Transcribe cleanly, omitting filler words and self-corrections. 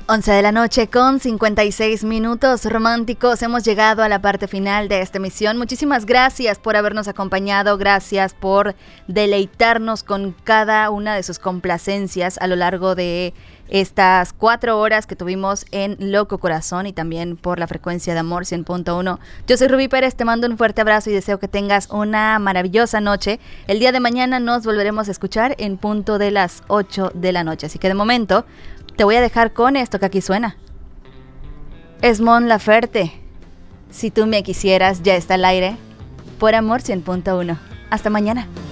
11 de la noche con 56 minutos románticos. Hemos llegado a la parte final de esta emisión. Muchísimas gracias por habernos acompañado. Gracias por deleitarnos con cada una de sus complacencias a lo largo de estas 4 horas que tuvimos en Loco Corazón y también por la frecuencia de Amor 100.1. Yo soy Rubí Pérez, te mando un fuerte abrazo y deseo que tengas una maravillosa noche. El día de mañana nos volveremos a escuchar en punto de las 8 de la noche. Así que de momento te voy a dejar con esto que aquí suena. Es Mon Laferte. Si tú me quisieras, ya está al aire por Amor 100.1. Hasta mañana.